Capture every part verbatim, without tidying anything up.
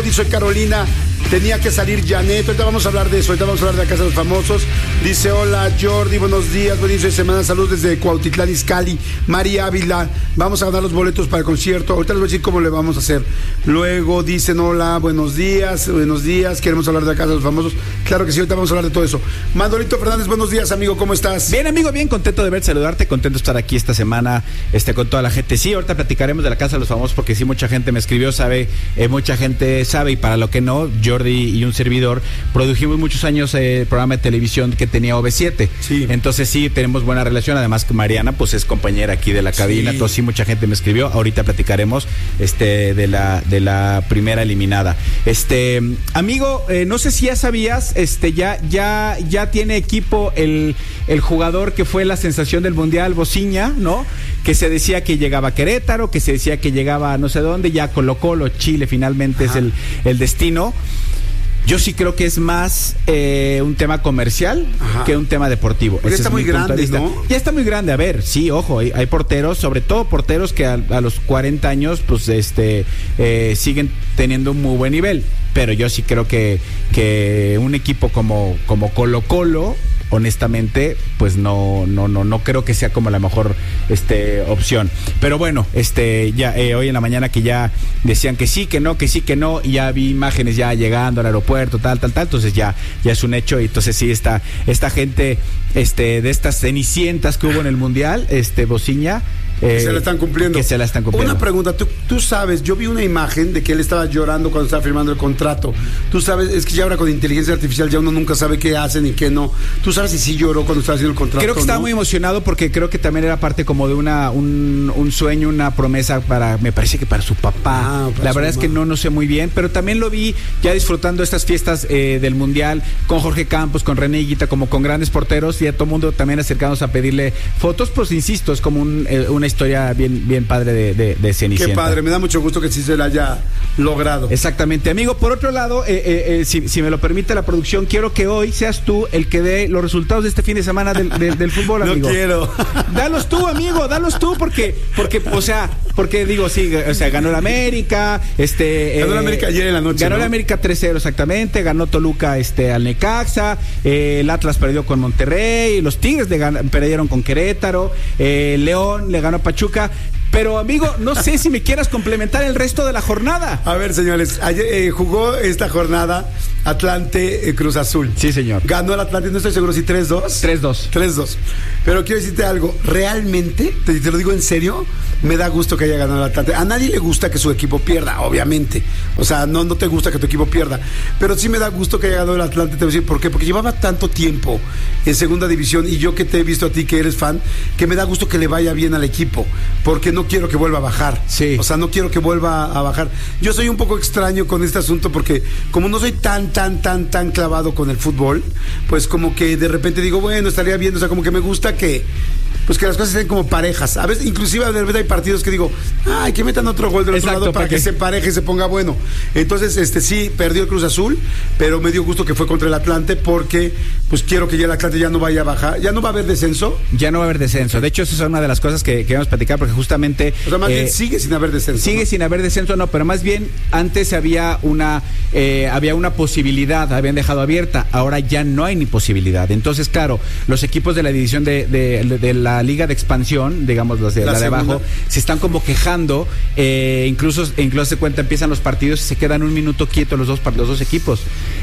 Jordi, soy Carolina. Tenía que salir Janet. Ahorita vamos a hablar de eso. Ahorita vamos a hablar de la Casa de los Famosos. Dice, hola Jordi, buenos días. Buen inicio de semana. Saludos desde Cuautitlán Izcalli. María Ávila. Vamos a ganar los boletos para el concierto. Ahorita les voy a decir cómo le vamos a hacer. Luego dicen, hola, buenos días. Buenos días. Queremos hablar de la Casa de los Famosos. Claro que sí, ahorita vamos a hablar de todo eso. Mandolito Fernández, buenos días, amigo. ¿Cómo estás? Bien, amigo, bien. Contento de verte, saludarte. Contento de estar aquí esta semana este, con toda la gente. Sí, ahorita platicaremos de la Casa de los Famosos porque sí, mucha gente me escribió, sabe, eh, mucha gente sabe, y para lo que no, Jordi y un servidor produjimos muchos años el eh, programa de televisión que tenía O V siete. Sí. Entonces sí, tenemos buena relación. Además que Mariana pues es compañera aquí de la cabina. Sí. Entonces sí, mucha gente me escribió. Ahorita platicaremos este de la de la primera eliminada. Este amigo, eh, no sé si ya sabías, este ya ya ya tiene equipo el el jugador que fue la sensación del Mundial, Bociña, ¿no? Que se decía que llegaba a Querétaro, que se decía que llegaba a no sé dónde, ya Colo-Colo, Chile finalmente. Ajá. Es el el destino. Yo sí creo que es más eh, un tema comercial. Ajá. Que un tema deportivo. Porque está muy grande, ¿no? Ya está muy grande. A ver, sí, ojo, hay, hay porteros, sobre todo porteros que a, a los cuarenta años, pues, este, eh, siguen teniendo un muy buen nivel. Pero yo sí creo que, que un equipo como, como Colo-Colo, honestamente, pues no, no, no, no creo que sea como la mejor este, opción. Pero bueno, este, ya eh, hoy en la mañana que ya decían que sí, que no, que sí, que no, y ya vi imágenes ya llegando al aeropuerto, tal, tal, tal, entonces ya, ya es un hecho, y entonces sí, esta, esta gente, este, de estas cenicientas que hubo en el Mundial, este, Bociña, Eh, se la están cumpliendo. Que se la están cumpliendo. Una pregunta, tú, tú sabes, yo vi una imagen de que él estaba llorando cuando estaba firmando el contrato. Tú sabes, es que ya ahora con inteligencia artificial ya uno nunca sabe qué hacen y qué no. ¿Tú sabes si sí lloró cuando estaba haciendo el contrato? Creo que estaba, ¿no?, muy emocionado porque creo que también era parte como de una un, un sueño, una promesa para, me parece que para su papá. Ah, para la verdad es que no, no sé muy bien, pero también lo vi ya disfrutando estas fiestas eh, del Mundial con Jorge Campos, con René Higuita, como con grandes porteros, y a todo el mundo también acercándose a pedirle fotos. Pues insisto, es como un, eh, una historia bien, bien padre de, de, de Cenicienta. Qué padre, me da mucho gusto que sí se la haya logrado. Exactamente, amigo. Por otro lado, eh, eh, eh, si, si me lo permite la producción, quiero que hoy seas tú el que dé los resultados de este fin de semana del, del, del fútbol, amigo. No quiero. Dalos tú, amigo, dalos tú, porque, porque, o sea, porque digo, sí, o sea, ganó el América, este... Ganó el eh, América ayer en la noche, Ganó ¿no? el América tres cero, exactamente, ganó Toluca este, al Necaxa, eh, el Atlas perdió con Monterrey, los Tigres le gan- perdieron con Querétaro, eh, León le ganó a Pachuca. Pero, amigo, no sé si me quieras complementar el resto de la jornada. A ver, señores, ayer eh, jugó esta jornada Atlante eh, Cruz Azul. Sí, señor. Ganó el Atlante, no estoy seguro si tres dos. tres dos. tres dos. Pero quiero decirte algo, realmente, te, te lo digo en serio, me da gusto que haya ganado el Atlante. A nadie le gusta que su equipo pierda, obviamente. O sea, no, no te gusta que tu equipo pierda. Pero sí me da gusto que haya ganado el Atlante, te voy a decir por qué. Porque llevaba tanto tiempo en segunda división, y yo que te he visto a ti que eres fan, que me da gusto que le vaya bien al equipo. Porque no quiero que vuelva a bajar. Sí. O sea, no quiero que vuelva a bajar. Yo soy un poco extraño con este asunto porque como no soy tan, tan, tan, tan clavado con el fútbol, pues como que de repente digo, bueno, estaría bien, o sea, como que me gusta que pues que las cosas sean como parejas. A veces, inclusive de repente hay partidos que digo, ay, que metan otro gol del Exacto, otro lado para porque... que se pareje y se ponga bueno. Entonces, este sí, perdió el Cruz Azul, pero me dio gusto que fue contra el Atlante porque pues quiero que ya el Atlante ya no vaya a bajar. ¿Ya no va a haber descenso? Ya no va a haber descenso. De hecho, esa es una de las cosas que queremos platicar porque justamente... O sea, más eh, bien sigue sin haber descenso. Sigue, ¿no?, sin haber descenso, no, pero más bien antes había una eh, había una posibilidad, habían dejado abierta, ahora ya no hay ni posibilidad. Entonces, claro, los equipos de la división de, de, de la Liga de Expansión, digamos, los de la, la de abajo, se están como quejando, eh, incluso, incluso se cuenta, empiezan los partidos y se quedan un minuto quietos los dos, los dos equipos.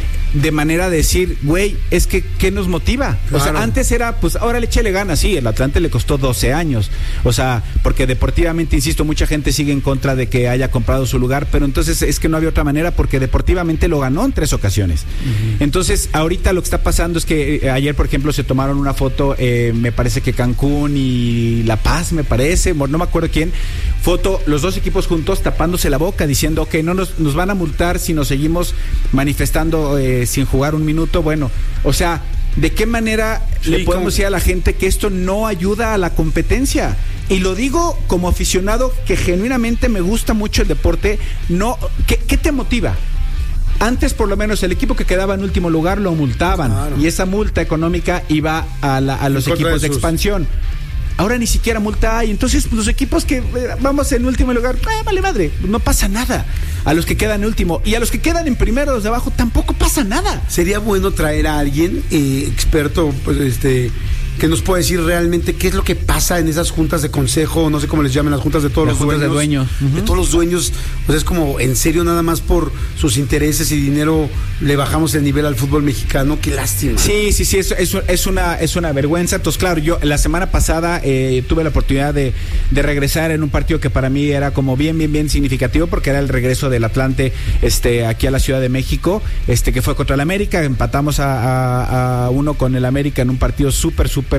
De manera de decir, güey, es que ¿qué nos motiva? Claro. O sea, antes era, pues, ahora le échale ganas. Sí, el Atlante le costó doce años. O sea, porque deportivamente, insisto, mucha gente sigue en contra de que haya comprado su lugar, pero entonces es que no había otra manera porque deportivamente lo ganó en tres ocasiones. Uh-huh. Entonces, ahorita lo que está pasando es que eh, ayer, por ejemplo, se tomaron una foto, eh, me parece que Cancún y La Paz, me parece, no me acuerdo quién, foto, los dos equipos juntos tapándose la boca, diciendo que no nos, nos van a multar si nos seguimos manifestando eh, sin jugar un minuto. Bueno, o sea, ¿de qué manera sí, le podemos decir a la gente que esto no ayuda a la competencia? Y lo digo como aficionado que genuinamente me gusta mucho el deporte. No, ¿qué, qué te motiva? Antes, por lo menos, el equipo que quedaba en último lugar lo multaban, claro, y esa multa económica iba a, la, a los equipos de, de expansión. Ahora ni siquiera multa hay. Entonces, pues, los equipos que eh, vamos en último lugar, eh, vale madre, no pasa nada. a los que quedan en último. Y a los que quedan en primero, los de abajo, tampoco pasa nada. Sería bueno traer a alguien eh, experto, pues este... que nos pueda decir realmente qué es lo que pasa en esas juntas de consejo, no sé cómo les llaman, las juntas de todos las los juntas dueños. De, dueños. Uh-huh. de todos los dueños. O sea, es como, en serio, nada más por sus intereses y dinero le bajamos el nivel al fútbol mexicano. Qué lástima. Sí, sí, sí, es, es, es, una, es una vergüenza. Entonces, claro, yo la semana pasada eh, tuve la oportunidad de, de regresar en un partido que para mí era como bien, bien, bien significativo, porque era el regreso del Atlante este, aquí a la Ciudad de México, este, que fue contra el América. Empatamos a, a, a uno con el América en un partido súper, súper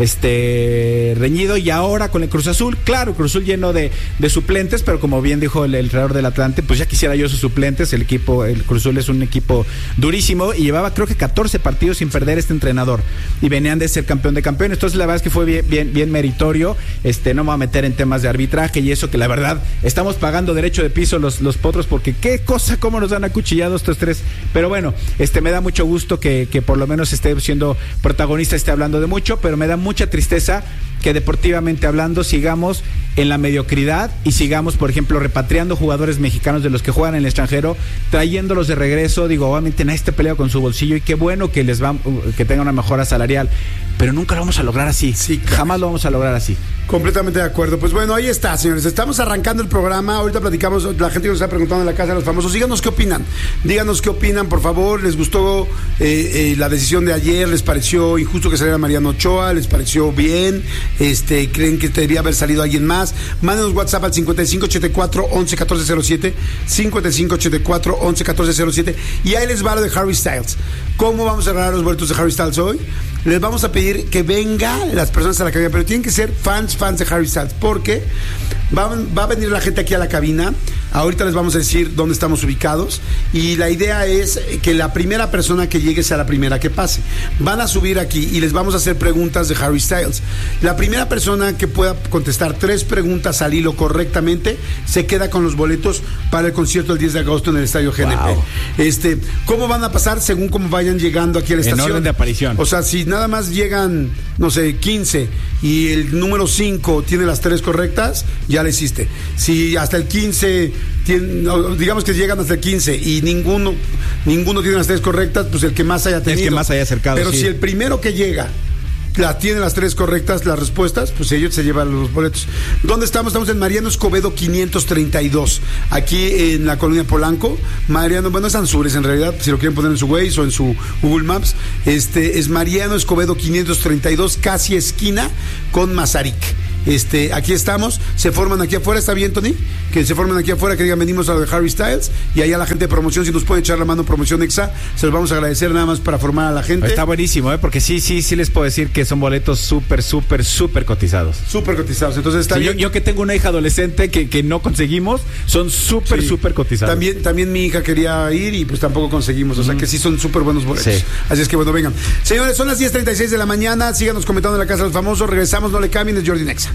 este reñido, y ahora con el Cruz Azul, claro, Cruz Azul lleno de, de suplentes, pero como bien dijo el, el entrenador del Atlante, pues ya quisiera yo sus suplentes. El equipo, el Cruz Azul es un equipo durísimo y llevaba creo que catorce partidos sin perder este entrenador y venían de ser campeón de campeones. Entonces la verdad es que fue bien, bien, bien meritorio. Este, no me voy a meter en temas de arbitraje y eso, que la verdad estamos pagando derecho de piso los, los potros, porque qué cosa, cómo nos han acuchillado estos tres. Pero bueno, este me da mucho gusto que, que por lo menos esté siendo protagonista, esté hablando de mucho, pero me da mucha tristeza que deportivamente hablando sigamos en la mediocridad y sigamos, por ejemplo, repatriando jugadores mexicanos de los que juegan en el extranjero, trayéndolos de regreso. Digo, obviamente nadie esté peleado con su bolsillo y qué bueno que les va, que tenga una mejora salarial, pero nunca lo vamos a lograr así. Sí, claro. Jamás lo vamos a lograr así. Completamente de acuerdo. Pues bueno, ahí está, señores. Estamos arrancando el programa. Ahorita platicamos, la gente que nos está preguntando en la Casa de los Famosos. Díganos qué opinan. Díganos qué opinan, por favor. ¿Les gustó eh, eh, la decisión de ayer? ¿Les pareció injusto que saliera Mariano Ochoa? ¿Les pareció bien? Este, ¿creen que debería haber salido alguien más? Mándenos WhatsApp al cincuenta y cinco ochenta y cuatro once catorce cero siete, cincuenta y cinco ochenta y cuatro once catorce cero siete. Y ahí les va lo de Harry Styles. ¿Cómo vamos a ganar los boletos de Harry Styles hoy? Les vamos a pedir que vengan las personas a la cabina, pero tienen que ser fans, fans de Harry Styles, porque va, va a venir la gente aquí a la cabina. Ahorita les vamos a decir dónde estamos ubicados, y la idea es que la primera persona que llegue sea la primera que pase. Van a subir aquí y les vamos a hacer preguntas de Harry Styles. La primera persona que pueda contestar tres preguntas al hilo correctamente se queda con los boletos para el concierto el diez de agosto en el Estadio G N P. Wow. Este, ¿cómo van a pasar? Según cómo vayan llegando aquí a la estación. En orden de aparición. O sea, si nada más llegan, no sé, quince y el número cinco tiene las tres correctas, ya le hiciste. Si hasta el quince tiene, digamos que llegan hasta el quince y ninguno ninguno tiene las tres correctas, pues el que más haya tenido. El que más haya acercado. Pero sí. Si el primero que llega la tiene las tres correctas, las respuestas, pues ellos se llevan los boletos. ¿Dónde estamos? Estamos en Mariano Escobedo quinientos treinta y dos, aquí en la colonia Polanco. Mariano, bueno, es Ansures en realidad, si lo quieren poner en su Waze o en su Google Maps. Este es Mariano Escobedo quinientos treinta y dos, casi esquina con Mazarik. Este, aquí estamos, se forman aquí afuera, ¿está bien, Tony? Que se forman aquí afuera, que digan venimos a lo de Harry Styles, y ahí a la gente de promoción, si nos pueden echar la mano, Promoción Exa, se los vamos a agradecer nada más para formar a la gente. Está buenísimo, ¿eh? Porque sí, sí, sí les puedo decir que son boletos súper, súper, súper cotizados. Súper cotizados, entonces está sí, bien. Yo, yo que tengo una hija adolescente que, que no conseguimos, son súper, sí. súper cotizados. También, también mi hija quería ir y pues tampoco conseguimos, o sea que sí son súper buenos boletos. Sí. Así es que bueno, vengan. Señores, son las diez treinta y seis de la mañana, síganos comentando en la Casa de los Famosos, regresamos, no le cambien, es Jordi Nexa.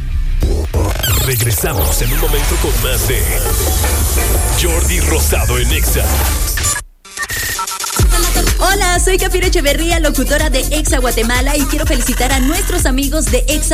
Regresamos en un momento con más de Jordi Rosado en Exa. Hola, soy Cafira Echeverría, locutora de Exa Guatemala, y quiero felicitar a nuestros amigos de Exa